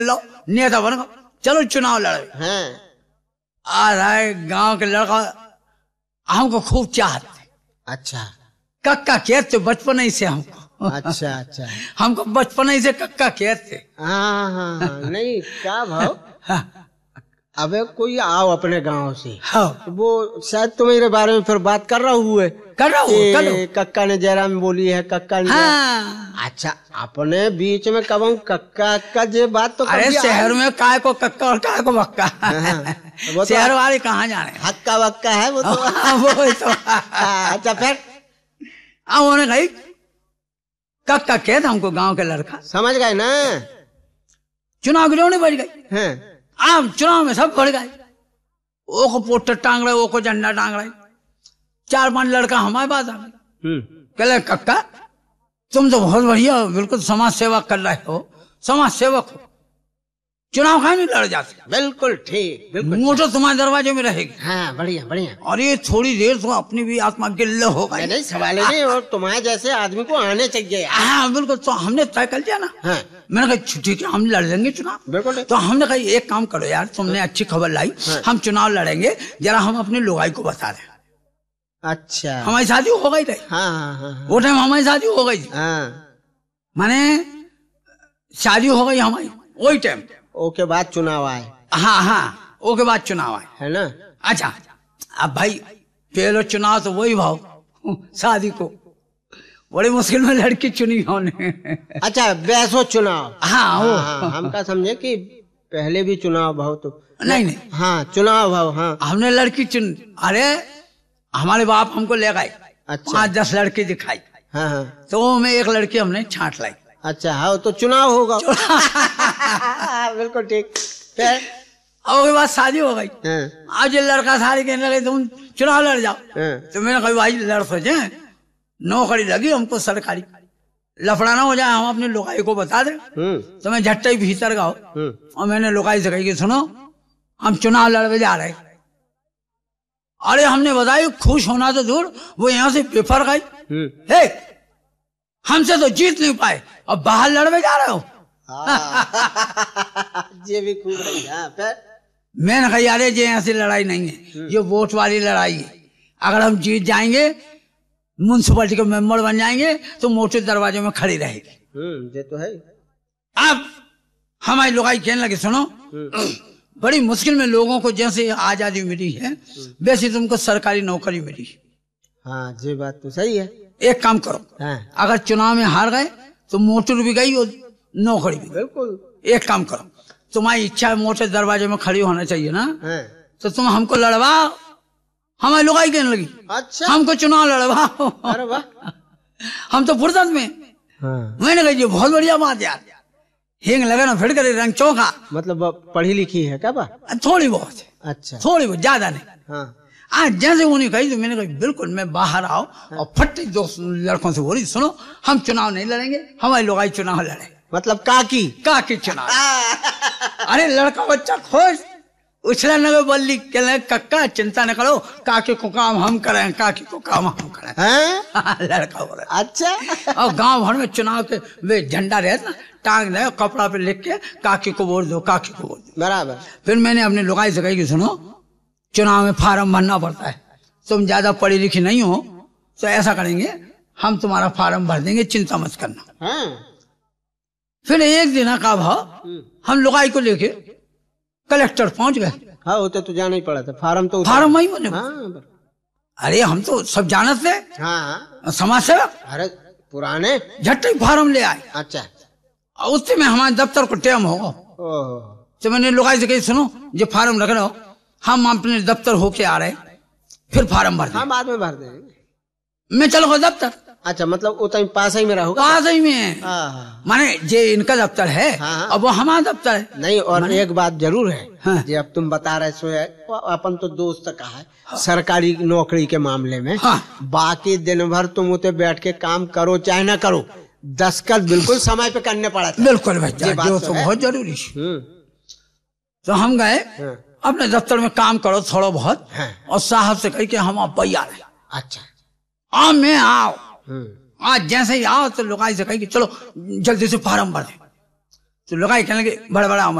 लो नेता बन गो, चलो चुनाव लड़े। हाँ। आ रहा है गांव के लड़का हमको खूब चाहते। अच्छा कक्का कहते बचपन ही से हमको। अच्छा अच्छा। हमको बचपन ही से कक्का कहते। हाँ हाँ हाँ। नहीं क्या भाव, हाँ अबे कोई आओ अपने गांव से, हाँ वो शायद तुम्हारे बारे में फिर बात कर रहा हुए कर रहा हूँ कर लो। कक्का ने जयराम बोली है, कक्का ने हाँ अच्छा अपने बीच में कब हम कक्का का ये बात तो अरे शहर में काय को कक्का और काय को बक्का। वो तो शहर वाले कहाँ जाने। हक्का वक्का है वो तो। वो तो अच्छा फिर उन्होंने कही कक्का कहता हमको गांव के लड़का। समझ गए ना। चुनाव की जोड़ी बढ़ गई। हाँ। आप चुनाव में सब बढ़ गए। ओ को पोस्टर टांग रहे, ओ को झंडा टांग रहे। 4-5 लड़का हमारे पास आ गए। कहले कक्का तुम तो बहुत बढ़िया हो, बिल्कुल समाज सेवा कर रहे हो, समाज सेवक हो, चुनाव खाए नहीं लड़ जाते। बिल्कुल ठीक, बिल्कुल मोटर तुम्हारे दरवाजे में रहेगी। हाँ बढ़िया बढ़िया। और ये थोड़ी देर तो अपनी भी आत्मा गिल्ल हो गई। नहीं सवाल नहीं, और तुम्हारे जैसे आदमी को आने चाहिए। हाँ बिल्कुल। तो हमने तय कर लिया ना। हाँ। मैंने कहा ठीक है हम लड़ लेंगे चुनाव। बिल्कुल। तो हमने कहा एक काम करो यार, तुमने अच्छी खबर लाई। हाँ। हम चुनाव लड़ेंगे, जरा हम अपनी लुगाई को बता दें। अच्छा हमारी शादी हो गई थी। हाँ हाँ हाँ वो टाइम हमारी शादी हो गई थी। हाँ। माने शादी हो गई हमारी वही टाइम। ओके बाद चुनाव आए। हाँ हाँ ओके बाद चुनाव आए है ना। अच्छा अब भाई पहले चुनाव तो वही भाव शादी को बड़ी मुश्किल में लड़की चुनी हमने। अच्छा वैसो चुनाव। हाँ वो हम का समझे कि पहले भी चुनाव भाव तो नहीं हाँ चुनाव भाव। हाँ हमने लड़की चुन। अरे हमारे बाप हमको ले गए। अच्छा 5-10 लड़की दिखाई। हाँ हाँ। तो वो में एक लड़की हमने छांट लाई। अच्छा हाँ तो चुनाव होगा। बिल्कुल ठीक। फिर उसके बाद शादी हो गई। हाँ आज ये लड़का सारी कहने लगे तुम चुनाव लड़ जाओ। हाँ तो मैंने कहा भाई लड़ सोचे, नौकरी लगी हमको सरकारी, लफड़ा ना हो जाए, हम अपनी लुगाई को बता दें। तो मैं झट्टे ही भीतर गाओ और मैंने लुगाई से कही कि सुनो हम चुनाव लड़ने जा रहे। अरे हमने बताया खुश होना तो दूर, वो यहाँ से पेपर गई, हे हमसे तो जीत नहीं पाए, अब बाहर लड़ने जा रहे हो। ये भी खूब रही। हाँ फिर मैंने कहा यार ये ऐसी लड़ाई नहीं है, ये वोट वाली लड़ाई है। अगर हम जीत जाएंगे, म्युनिसिपैलिटी के मेंबर बन जाएंगे, तो मोटे दरवाजे में खड़ी रहेगी। ये तो है। अब हमारी लुगाई कहने लगे सुनो बड़ी मुश्किल में लोगों को जैसे आजादी मिली है वैसे तुमको सरकारी नौकरी मिली। हाँ ये बात तो सही है। एक काम करो, हाँ। अगर चुनाव में हार गए तो मोटर भी गई और नौकरी भी। बिल्कुल। एक काम करो, तुम्हारी इच्छा मोटे दरवाजे में खड़ी होना चाहिए ना। हाँ। तो तुम हमको लड़वाओ। हमारी लुगाई कहने लगी अच्छा हमको चुनाव लड़वाओ। अरे वाह। हम तो फुर्सत में। हाँ। मैंने कहा ये बहुत बढ़िया बात यार, हिंग लगे ना फिर करे रंग चौका। मतलब पढ़ी लिखी है क्या बात। थोड़ी बहुत। अच्छा थोड़ी बहुत ज्यादा नहीं। हाँ आज जैसे उन्हें कही तो मैंने कहा बिल्कुल मैं बाहर आओ। और फट्टे 2 लड़कों से बोली सुनो हम चुनाव नहीं लड़ेंगे, हमारी लुगाई चुनाव लड़े। मतलब काकी काकी चुनाव। अरे लड़का बच्चा खुश उछला न बल्ली कहने कक्का चिंता न करो, काकी को काम हम करें, काकी को काम हम करें। लड़का बोला अच्छा। और गांव भर में चुनाव के वे झंडा रहता ना, टांग दे कपड़ा पे लिख के काकी को वोट दो, काकी को वोट दो। बराबर। फिर मैंने अपनी लुगाई से कही कि सुनो चुनाव में फार्म भरना पड़ता है, तुम ज्यादा पढ़ी लिखी नहीं हो तो ऐसा करेंगे हम तुम्हारा फार्म भर देंगे, चिंता मत करना। हाँ। फिर एक दिन का भाव हम लुगाई को लेके कलेक्टर पहुंच गए। हाँ होते तो जाना ही पड़ा था, फार्म तो फार्म वही बने। हाँ। अरे हम तो सब जानते थे। हाँ समाज सेवक। अरे पुराने झट्टे फार्म ले आए। अच्छा। और उससे में हमारे दफ्तर को टाइम होगा। ओहो। तो मैंने लुगाई से कही सुनो ये फार्म रख रहे हो, हम अपने दफ्तर होके आ रहे फिर फार्म भर हाँ बाद में भर देंगे। मैं चलो दफ्तर। अच्छा मतलब उतना पास ही में रहोगा। पास ही में माने जे इनका दफ्तर है। हाँ। अब वो हमारा दफ्तर है। नहीं और एक बात जरूर है। हाँ। जो अब तुम बता रहे सो अपन तो दोस्त का है। हाँ। सरकारी नौकरी के मामले में। हाँ। बाकी दिन भर तुम उते बैठ के काम करो चाहे ना करो, दस्तखत बिल्कुल समय पे करने पड़ा था। बिल्कुल भैया जो तो बहुत जरूरी है। तो हम गए अपने दफ्तर में काम करो थोड़ा बहुत। और साहब से कही कि हम अब भैया रहे। अच्छा आओ मैं आओ। आज जैसे ही आओ तो लुगाई से कही कि चलो जल्दी से फार्म भर दे। तो लुगाई कहने लगे बड़ा बड़ा